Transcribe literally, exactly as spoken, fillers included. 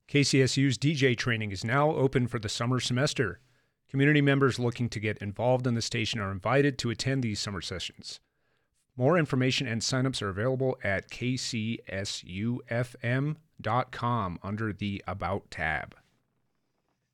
K C S U's D J training is now open for the summer semester. Community members looking to get involved in the station are invited to attend these summer sessions. More information and signups are available at k c s u f m dot com under the About tab.